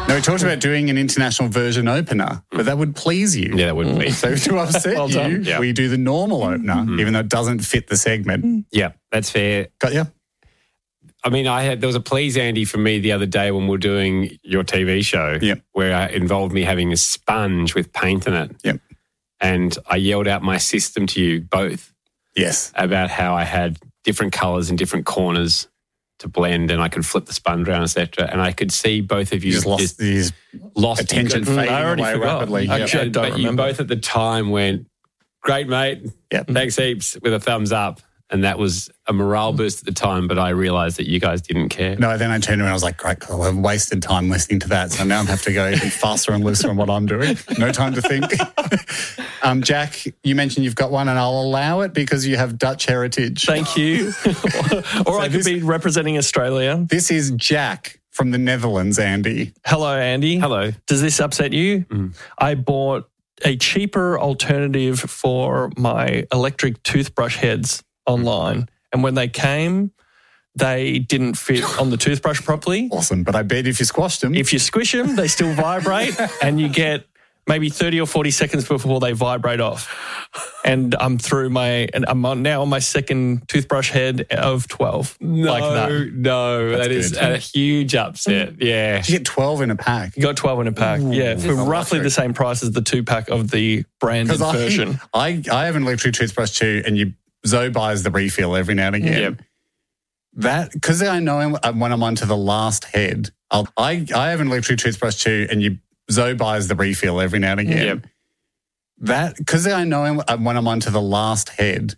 No, we talked about doing an international version opener, but that would please you. Yeah, that would please. So to upset you, we do the normal opener, even though it doesn't fit the segment. Yeah, that's fair. Got you? I mean, there was a please, Andy, for me the other day when we were doing your TV show where it involved me having a sponge with paint in it. Yep. And I yelled out my system to you both. Yes. About how I had different colours in different corners to blend and I could flip the sponge around, etc. And I could see both of you just lost attention fading away rapidly. Actually, I don't remember. You both at the time went, great, mate. Yep. Thanks heaps, with a thumbs up. And that was a morale boost at the time, but I realised that you guys didn't care. No, then I turned around and I was like, great, cool, I've wasted time listening to that. So now I have to go even faster and looser on what I'm doing. No time to think. Jack, you mentioned you've got one and I'll allow it because you have Dutch heritage. Thank you. Or I could be representing Australia. This is Jack from the Netherlands, Andy. Hello, Andy. Hello. Does this upset you? I bought a cheaper alternative for my electric toothbrush heads online. And when they came, they didn't fit on the toothbrush properly. Awesome. But I bet if you squashed them. If you squish them, they still vibrate and you get maybe 30 or 40 seconds before they vibrate off. And I'm now on my second toothbrush head of 12. No, That's that is a huge upset. Yeah. You get 12 in a pack. You got 12 in a pack. Yeah, for roughly the same price as the 2-pack of the branded version. I have an electric toothbrush too, and Zoe buys the refill every now and again. Yep. That, because I know when I'm onto the last head, I have an electric toothbrush too, and Zoe buys the refill every now and again. Yep. That, because I know when I'm onto the last head,